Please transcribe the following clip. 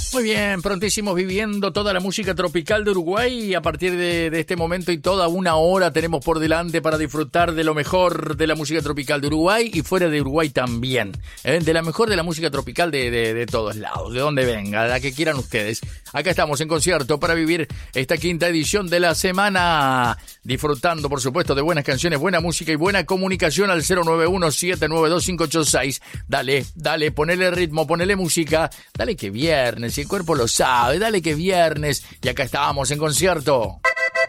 Muy bien, prontísimos viviendo toda la música tropical de Uruguay y a partir de este momento y toda una hora tenemos por delante para disfrutar de lo mejor de la música tropical de Uruguay y fuera de Uruguay también. De la mejor de la música tropical de todos lados, de donde venga, la que quieran ustedes. Acá estamos en concierto para vivir esta quinta edición de la semana, disfrutando por supuesto de buenas canciones, buena música y buena comunicación al 091-792-586. Dale, ponele ritmo, ponele música, dale que viernes. El cuerpo lo sabe, dale que viernes. Y acá estábamos en concierto.